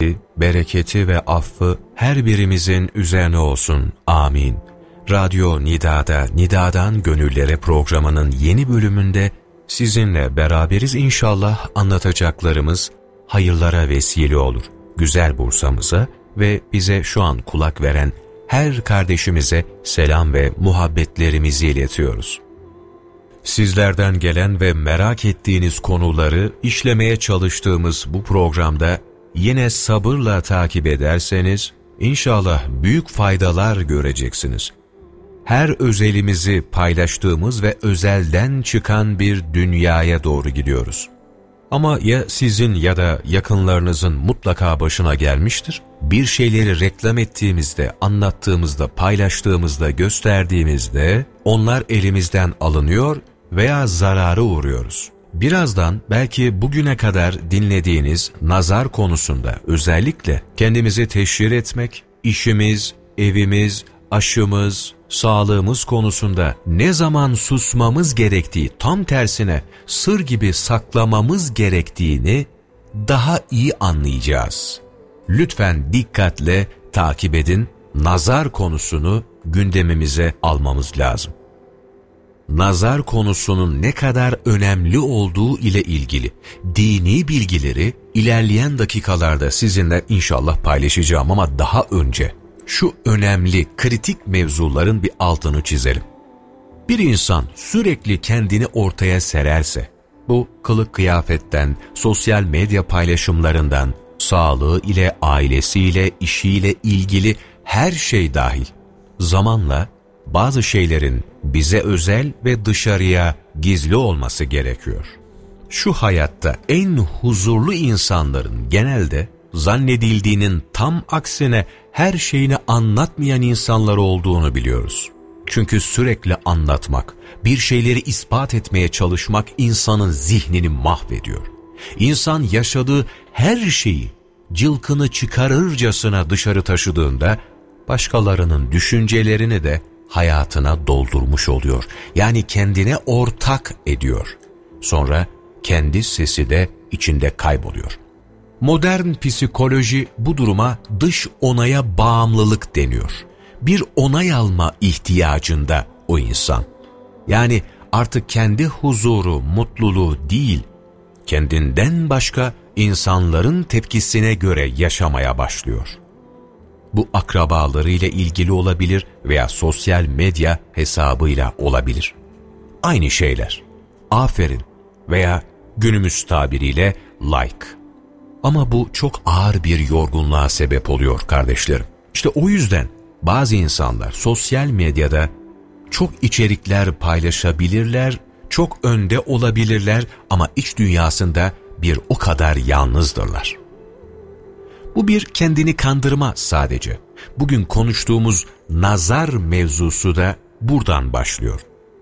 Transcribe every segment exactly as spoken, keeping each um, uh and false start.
bereketi ve affı her birimizin üzerine olsun. Amin. Radyo Nida'da Nida'dan Gönüllere programının yeni bölümünde sizinle beraberiz inşallah. Anlatacaklarımız hayırlara vesile olur. Güzel Bursa'mıza ve bize şu an kulak veren her kardeşimize selam ve muhabbetlerimizi iletiyoruz. Sizlerden gelen ve merak ettiğiniz konuları işlemeye çalıştığımız bu programda yine sabırla takip ederseniz inşallah büyük faydalar göreceksiniz. Her özelimizi paylaştığımız ve özelden çıkan bir dünyaya doğru gidiyoruz. Ama ya sizin ya da yakınlarınızın mutlaka başına gelmiştir. Bir şeyleri reklam ettiğimizde, anlattığımızda, paylaştığımızda, gösterdiğimizde onlar elimizden alınıyor veya zarara uğruyoruz. Birazdan belki bugüne kadar dinlediğiniz nazar konusunda özellikle kendimizi teşhir etmek, işimiz, evimiz, aşımız, sağlığımız konusunda ne zaman susmamız gerektiği, tam tersine sır gibi saklamamız gerektiğini daha iyi anlayacağız. Lütfen dikkatle takip edin, nazar konusunu gündemimize almamız lazım. Nazar konusunun ne kadar önemli olduğu ile ilgili dini bilgileri ilerleyen dakikalarda sizinle inşallah paylaşacağım ama daha önce şu önemli, kritik mevzuların bir altını çizelim. Bir insan sürekli kendini ortaya sererse, bu kılık kıyafetten, sosyal medya paylaşımlarından, sağlığı ile, ailesiyle, işiyle ilgili her şey dahil, zamanla bazı şeylerin bize özel ve dışarıya gizli olması gerekiyor. Şu hayatta en huzurlu insanların genelde zannedildiğinin tam aksine her şeyini anlatmayan insanlar olduğunu biliyoruz. Çünkü sürekli anlatmak, bir şeyleri ispat etmeye çalışmak insanın zihnini mahvediyor. İnsan yaşadığı her şeyi cılkını çıkarırcasına dışarı taşıdığında başkalarının düşüncelerini de hayatına doldurmuş oluyor. Yani kendine ortak ediyor. Sonra kendi sesi de içinde kayboluyor. Modern psikoloji bu duruma dış onaya bağımlılık deniyor. Bir onay alma ihtiyacında o insan. Yani artık kendi huzuru, mutluluğu değil, kendinden başka insanların tepkisine göre yaşamaya başlıyor. Bu akrabalarıyla ilgili olabilir veya sosyal medya hesabıyla olabilir. Aynı şeyler. Aferin veya günümüz tabiriyle like. Ama bu çok ağır bir yorgunluğa sebep oluyor kardeşlerim. İşte o yüzden bazı insanlar sosyal medyada çok içerikler paylaşabilirler, çok önde olabilirler ama iç dünyasında bir o kadar yalnızdırlar. Bu bir kendini kandırma sadece. Bugün konuştuğumuz nazar mevzusu da buradan başlıyor.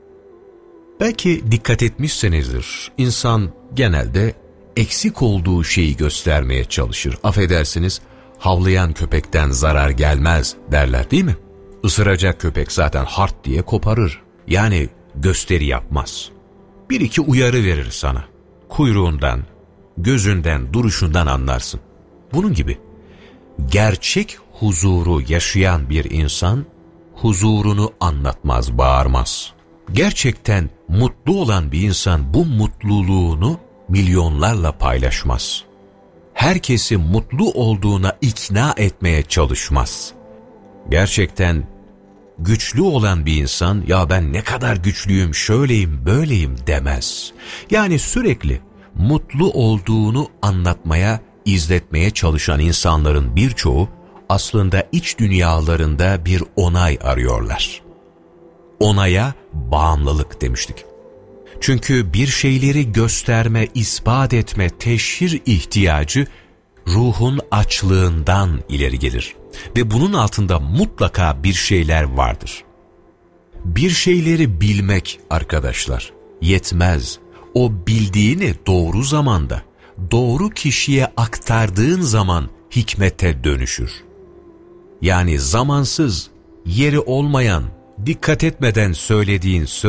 Belki dikkat etmişsinizdir. İnsan genelde eksik olduğu şeyi göstermeye çalışır. Affedersiniz, havlayan köpekten zarar gelmez derler değil mi? Isıracak köpek zaten hart diye koparır. Yani gösteri yapmaz. Bir iki uyarı verir sana. Kuyruğundan, gözünden, duruşundan anlarsın. Bunun gibi gerçek huzuru yaşayan bir insan huzurunu anlatmaz, bağırmaz. Gerçekten mutlu olan bir insan bu mutluluğunu milyonlarla paylaşmaz. Herkesi mutlu olduğuna ikna etmeye çalışmaz. Gerçekten güçlü olan bir insan ya ben ne kadar güçlüyüm, şöyleyim, böyleyim demez. Yani sürekli mutlu olduğunu anlatmaya, izletmeye çalışan insanların birçoğu aslında iç dünyalarında bir onay arıyorlar. Onaya bağımlılık demiştik. Çünkü bir şeyleri gösterme, ispat etme, teşhir ihtiyacı ruhun açlığından ileri gelir. Ve bunun altında mutlaka bir şeyler vardır. Bir şeyleri bilmek arkadaşlar yetmez. O bildiğini doğru zamanda, doğru kişiye aktardığın zaman hikmete dönüşür. Yani zamansız, yeri olmayan, dikkat etmeden söylediğin söz